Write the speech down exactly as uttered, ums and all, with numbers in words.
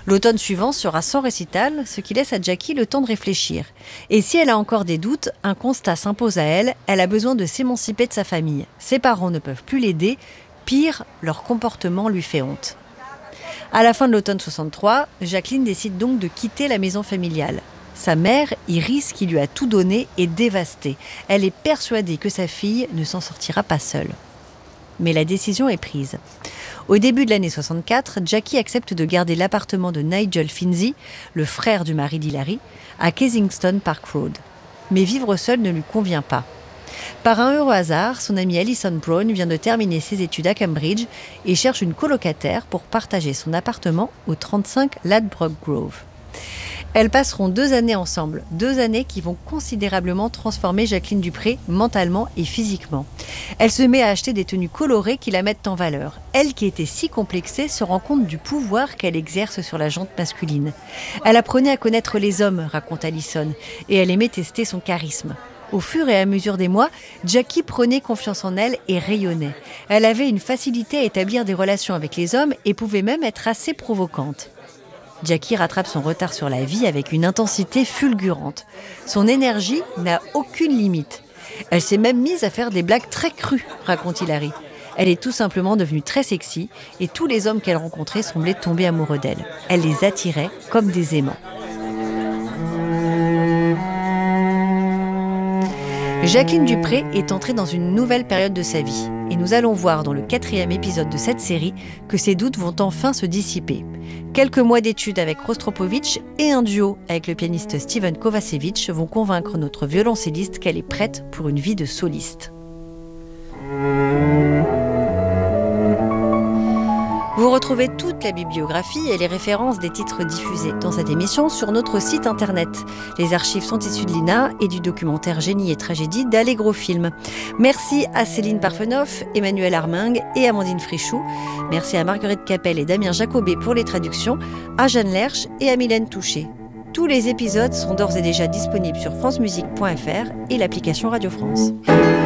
L'automne suivant sera sans récital, ce qui laisse à Jackie le temps de réfléchir. Et si elle a encore des doutes, un constat s'impose à elle, elle a besoin de s'émanciper de sa famille. Ses parents ne peuvent plus l'aider, pire, leur comportement lui fait honte. À la fin de l'automne soixante-trois, Jacqueline décide donc de quitter la maison familiale. Sa mère, Iris, qui lui a tout donné, est dévastée. Elle est persuadée que sa fille ne s'en sortira pas seule. Mais la décision est prise. Au début de l'année soixante-quatre, Jackie accepte de garder l'appartement de Nigel Finzi, le frère du mari d'Hilary, à Kensington Park Road. Mais vivre seule ne lui convient pas. Par un heureux hasard, son amie Alison Brown vient de terminer ses études à Cambridge et cherche une colocataire pour partager son appartement au trente-cinq Ladbroke Grove. Elles passeront deux années ensemble, deux années qui vont considérablement transformer Jacqueline Dupré mentalement et physiquement. Elle se met à acheter des tenues colorées qui la mettent en valeur. Elle, qui était si complexée, se rend compte du pouvoir qu'elle exerce sur la gente masculine. Elle apprenait à connaître les hommes, raconte Alison, et elle aimait tester son charisme. Au fur et à mesure des mois, Jackie prenait confiance en elle et rayonnait. Elle avait une facilité à établir des relations avec les hommes et pouvait même être assez provocante. Jackie rattrape son retard sur la vie avec une intensité fulgurante. Son énergie n'a aucune limite. Elle s'est même mise à faire des blagues très crues, raconte Hilary. Elle est tout simplement devenue très sexy et tous les hommes qu'elle rencontrait semblaient tomber amoureux d'elle. Elle les attirait comme des aimants. Jacqueline Dupré est entrée dans une nouvelle période de sa vie. Et nous allons voir dans le quatrième épisode de cette série que ses doutes vont enfin se dissiper. Quelques mois d'études avec Rostropovitch et un duo avec le pianiste Steven Kovacevic vont convaincre notre violoncelliste qu'elle est prête pour une vie de soliste. Vous retrouvez toute la bibliographie et les références des titres diffusés dans cette émission sur notre site internet. Les archives sont issues de l'I N A et du documentaire Génie et tragédie d'Allegro Film. Merci à Céline Parfenoff, Emmanuel Armingue et Amandine Frichou. Merci à Marguerite Capel et Damien Jacobet pour les traductions, à Jeanne Lerche et à Mylène Touché. Tous les épisodes sont d'ores et déjà disponibles sur francemusique point f r et l'application Radio France.